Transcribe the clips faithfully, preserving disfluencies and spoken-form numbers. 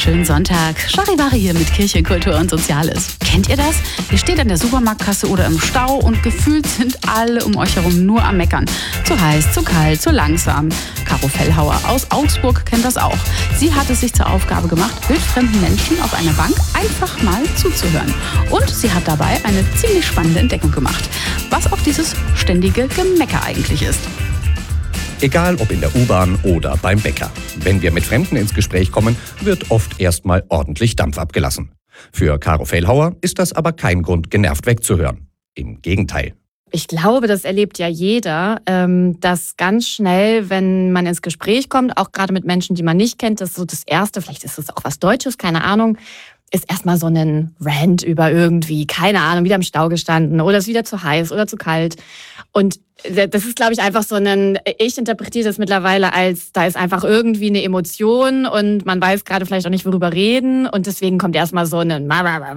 schönen Sonntag. Charivari hier mit Kirche, Kultur und Soziales. Kennt ihr das? Ihr steht an der Supermarktkasse oder im Stau und gefühlt sind alle um euch herum nur am Meckern. Zu heiß, zu kalt, zu langsam. Caro Fellhauer aus Augsburg kennt das auch. Sie hat es sich zur Aufgabe gemacht, wildfremden Menschen auf einer Bank einfach mal zuzuhören. Und sie hat dabei eine ziemlich spannende Entdeckung gemacht, was auch dieses ständige Gemecker eigentlich ist. Egal ob in der U-Bahn oder beim Bäcker. Wenn wir mit Fremden ins Gespräch kommen, wird oft erstmal ordentlich Dampf abgelassen. Für Caro Fellhauer ist das aber kein Grund, genervt wegzuhören. Im Gegenteil. Ich glaube, das erlebt ja jeder, dass ganz schnell, wenn man ins Gespräch kommt, auch gerade mit Menschen, die man nicht kennt, das ist so das Erste, vielleicht ist es auch was Deutsches, keine Ahnung, ist erstmal so ein Rant über irgendwie, keine Ahnung, wieder im Stau gestanden oder ist wieder zu heiß oder zu kalt. Und das ist, glaube ich, einfach so ein, ich interpretiere das mittlerweile als, da ist einfach irgendwie eine Emotion und man weiß gerade vielleicht auch nicht, worüber reden und deswegen kommt erstmal so ein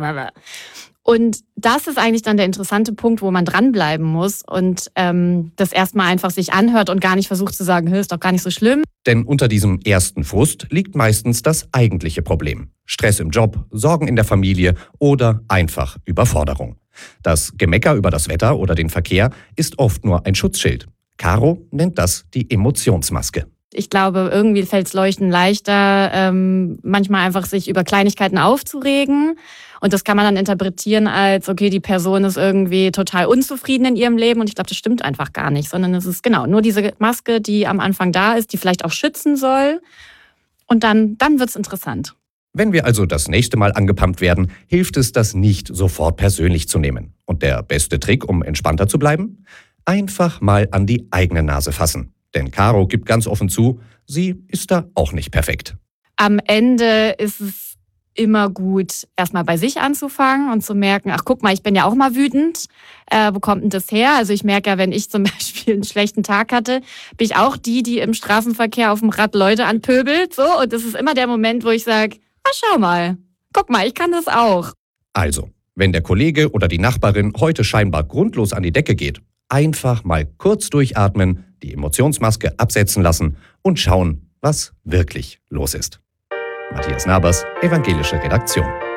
und das ist eigentlich dann der interessante Punkt, wo man dranbleiben muss und ähm, das erstmal einfach sich anhört und gar nicht versucht zu sagen, ist doch gar nicht so schlimm. Denn unter diesem ersten Frust liegt meistens das eigentliche Problem. Stress im Job, Sorgen in der Familie oder einfach Überforderung. Das Gemecker über das Wetter oder den Verkehr ist oft nur ein Schutzschild. Caro nennt das die Emotionsmaske. Ich glaube, irgendwie fällt es Leuchten leichter, ähm, manchmal einfach sich über Kleinigkeiten aufzuregen. Und das kann man dann interpretieren als, okay, die Person ist irgendwie total unzufrieden in ihrem Leben. Und ich glaube, das stimmt einfach gar nicht, sondern es ist genau nur diese Maske, die am Anfang da ist, die vielleicht auch schützen soll. Und dann, dann wird's interessant. Wenn wir also das nächste Mal angepumpt werden, hilft es, das nicht sofort persönlich zu nehmen. Und der beste Trick, um entspannter zu bleiben? Einfach mal an die eigene Nase fassen. Denn Caro gibt ganz offen zu, sie ist da auch nicht perfekt. Am Ende ist es immer gut, erstmal bei sich anzufangen und zu merken, ach guck mal, ich bin ja auch mal wütend. Äh, wo kommt denn das her? Also ich merke ja, wenn ich zum Beispiel einen schlechten Tag hatte, bin ich auch die, die im Straßenverkehr auf dem Rad Leute anpöbelt. So, und das ist immer der Moment, wo ich sage, ah, schau mal, guck mal, ich kann das auch. Also, wenn der Kollege oder die Nachbarin heute scheinbar grundlos an die Decke geht, einfach mal kurz durchatmen, die Emotionsmaske absetzen lassen und schauen, was wirklich los ist. Matthias Nabers, Evangelische Redaktion.